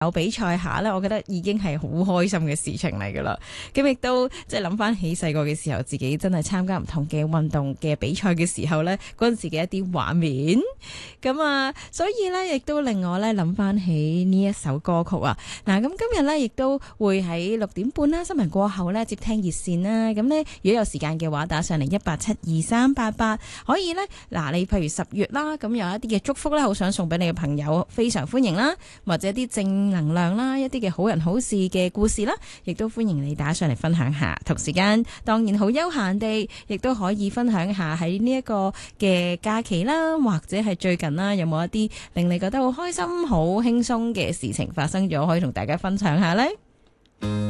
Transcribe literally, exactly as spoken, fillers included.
有比賽下咧，我覺得已經係好開心嘅事情嚟噶啦。咁亦都即係諗翻起細個嘅時候，自己真係參加唔同嘅運動嘅比賽嘅時候咧，嗰陣時嘅一啲畫面。咁啊，所以咧亦都令我咧諗翻起呢一首歌曲啊。嗱，咁今日咧亦都會喺六點半啦，新聞過後咧接聽熱線啦。咁咧如果有時間嘅話，打上嚟一八七二三八八，可以咧嗱，你譬如十月啦，咁有一啲嘅祝福咧，好想送俾你嘅朋友，非常歡迎啦，或者啲正能量啦，一啲嘅好人好事嘅故事啦，亦都歡迎你打上嚟分享下。同時間當然好悠閒地，亦都可以分享下喺呢一個嘅假期啦，或者係最近啦，有冇一啲令你覺得好開心、好輕鬆嘅事情發生咗，可以同大家分享下呢？